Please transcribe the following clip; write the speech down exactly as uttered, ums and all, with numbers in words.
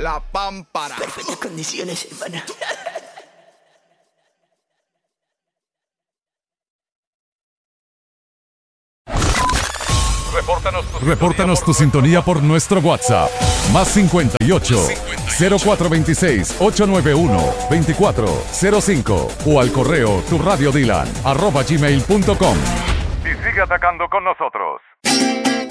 la pámpara. Perfectas condiciones, hermano. Repórtanos tu, Repórtanos tu sintonía por nuestro WhatsApp. Más cincuenta y ocho, cero cuatro veintiséis, ochocientos noventa y uno, veinticuatro cero cinco o al correo tu radio dylan arroba gmail punto com. Y sigue atacando con nosotros.